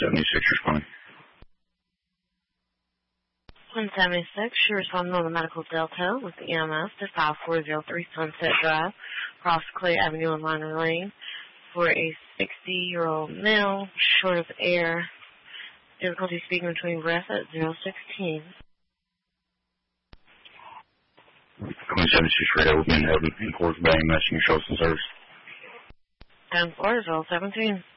176, responding. 176, you're responding on the Medical Delta with the EMS to 5403 Sunset Drive, across Clay Avenue and Liner Lane, for a 60-year-old male, short of air, difficulty speaking between breath at 016. 176 radar will be in heaven in course of EMS and your shows and service. 10-4, 017.